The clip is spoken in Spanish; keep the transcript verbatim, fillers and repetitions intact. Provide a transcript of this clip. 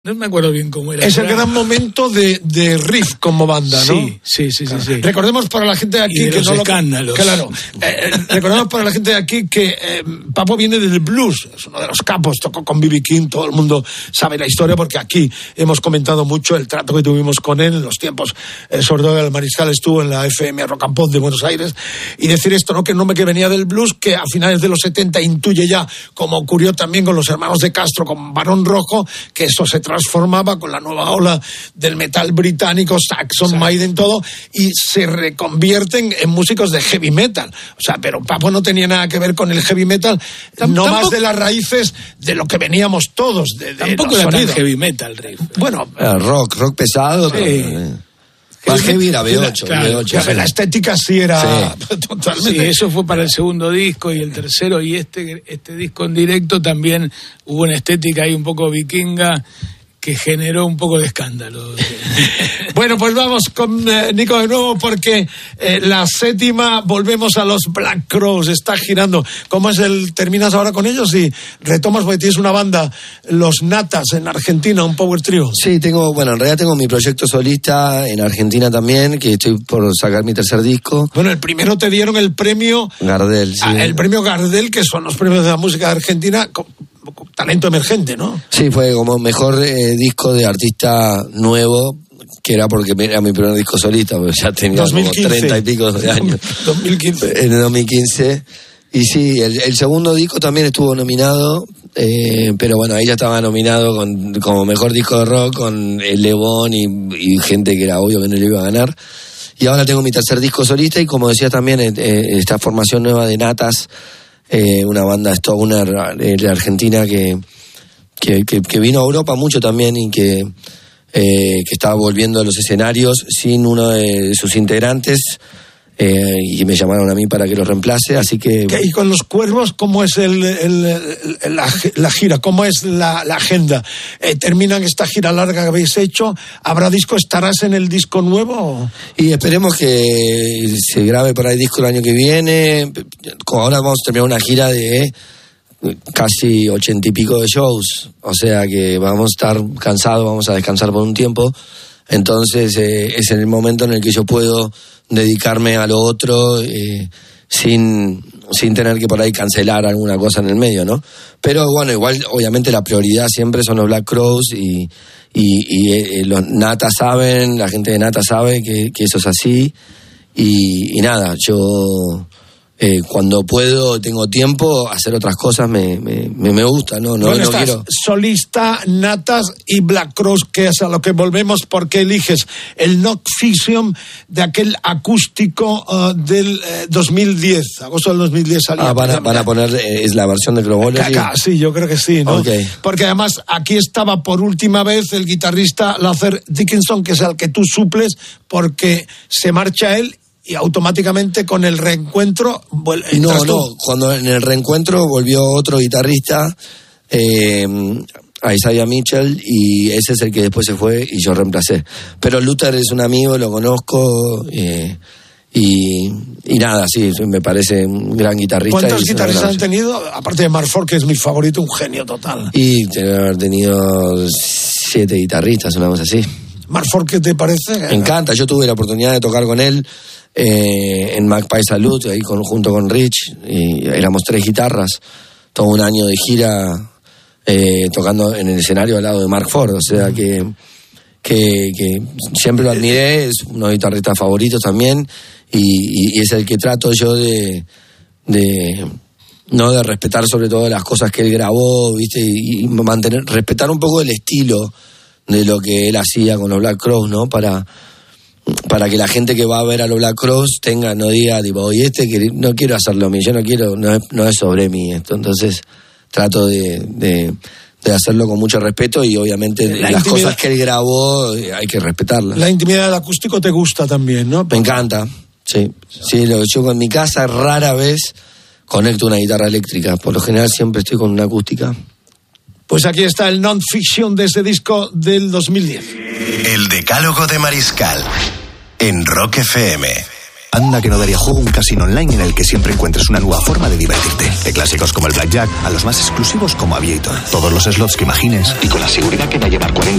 No me acuerdo bien cómo era. Es el gran momento de, de Riff como banda, ¿no? Sí, sí, sí, sí, sí. Recordemos para la gente de aquí y de que los no escándalos. lo... Claro. Eh, recordemos para la gente de aquí que eh, Papo viene del blues, es uno de los capos, tocó con B B King, todo el mundo sabe la historia porque aquí hemos comentado mucho el trato que tuvimos con él en los tiempos, eh, sobre todo el Mariscal estuvo en la F M Rock and Pop de Buenos Aires, y decir esto, ¿no? Que no me que venía del blues, que a finales de los setenta intuye ya, como ocurrió también con los hermanos de Castro, con Barón Rojo, que eso se transformaba con la nueva ola del metal británico, Saxon, sí. Maiden, todo, y se reconvierten en músicos de heavy metal. O sea, pero Papo no tenía nada que ver con el heavy metal, Tam- no tampoco, más de las raíces de lo que veníamos todos. De, de tampoco era tan heavy metal, Riff. Bueno, era rock, rock pesado, sí. Pero... Más heavy era B ocho. Claro, B ocho claro, sí. La estética sí era sí. totalmente. Sí, eso fue para el segundo disco y el tercero, y este, este disco en directo también hubo una estética ahí un poco vikinga que generó un poco de escándalo. Bueno, pues vamos con eh, Nico de nuevo porque eh, la séptima, volvemos a los Black Crowes, está girando. ¿Cómo es el, terminas ahora con ellos y retomas porque tienes una banda, Los Natas, en Argentina, un power trio? Sí, tengo, bueno, en realidad tengo mi proyecto solista en Argentina también, que estoy por sacar mi tercer disco. Bueno, el primero te dieron el premio Gardel, sí. Ah, el premio Gardel, que son los premios de la música de Argentina, con, con talento emergente, ¿no? Sí, fue como mejor eh, disco de artista nuevo, que era porque era mi primer disco solista, porque ya tenía dos mil quince. Como treinta y pico de años. dos mil quince. En el dos mil quince. Y sí, el, el segundo disco también estuvo nominado, eh, pero bueno, ahí ya estaba nominado con, como mejor disco de rock con el Lebón y, y gente que era obvio que no le iba a ganar. Y ahora tengo mi tercer disco solista y como decía también, eh, esta formación nueva de Natas, eh, una banda stoner de Argentina que, que, que, que vino a Europa mucho también y que, eh, que estaba volviendo a los escenarios sin uno de sus integrantes. Eh, y me llamaron a mí para que los reemplace, así que... ¿Y con los Cuervos cómo es el, el, el, la, la gira? ¿Cómo es la, la agenda? Eh, ¿Terminan esta gira larga que habéis hecho? ¿Habrá disco? ¿Estarás en el disco nuevo? Y esperemos que se grabe por ahí disco el año que viene. Ahora vamos a terminar una gira de casi ochenta y pico de shows, o sea que vamos a estar cansados, vamos a descansar por un tiempo. Entonces eh, es el momento en el que yo puedo dedicarme a lo otro eh, sin, sin tener que por ahí cancelar alguna cosa en el medio, ¿no? Pero bueno, igual obviamente la prioridad siempre son los Black Crowes y, y, y eh, los Nata saben, la gente de Nata sabe que, que eso es así y, y nada, yo... Eh, cuando puedo, tengo tiempo, hacer otras cosas me, me, me gusta, ¿no? No, bueno, no estás quiero... solista, Natas y Black Crowes, que es a lo que volvemos porque eliges el Knock Fiction de aquel acústico uh, del eh, dos mil diez, agosto del dos mil diez salía. Ah, van a, van a poner, eh, es la versión de Crowology. Sí, yo creo que sí, ¿no? Okay. Porque además aquí estaba por última vez el guitarrista Luther Dickinson, que es al que tú suples, porque se marcha él y automáticamente con el reencuentro vuelve. No, no, cuando en el reencuentro volvió otro guitarrista, eh, a Isaiah Mitchell, y ese es el que después se fue y yo reemplacé. Pero Luther es un amigo, lo conozco, eh, y, y nada, sí, me parece un gran guitarrista. ¿Cuántos guitarristas han tenido? Aparte de Mark Ford, que es mi favorito, un genio total. Y debe haber tenido siete guitarristas, una cosa así. Mark Ford, ¿qué te parece? Me encanta, yo tuve la oportunidad de tocar con él eh, en Magpie Salute, ahí con, junto con Rich, y éramos tres guitarras, todo un año de gira eh, tocando en el escenario al lado de Mark Ford, o sea que, que, que siempre lo admiré, es uno de mis guitarristas favoritos también, y, y, y es el que trato yo de, de no de respetar sobre todo las cosas que él grabó, viste, y, y mantener, respetar un poco el estilo de lo que él hacía con los Black Crowes, ¿no? Para, para que la gente que va a ver a los Black Crowes tenga, no diga, tipo, oye, este que no quiero hacerlo a mí, yo no quiero, no es, no es sobre mí esto. Entonces trato de, de, de hacerlo con mucho respeto y obviamente la las cosas que él grabó hay que respetarlas. La intimidad del acústico te gusta también, ¿no? Me encanta, sí. Sí, lo, yo en mi casa rara vez conecto una guitarra eléctrica, por lo general siempre estoy con una acústica. Pues aquí está el Non-Fiction de ese disco del dos mil diez. El Decálogo de Mariscal en Rock F M. Anda que no daría juego un casino online en el que siempre encuentres una nueva forma de divertirte. De clásicos como el Blackjack a los más exclusivos como Aviator. Todos los slots que imagines y con la seguridad que va a llevar cuarenta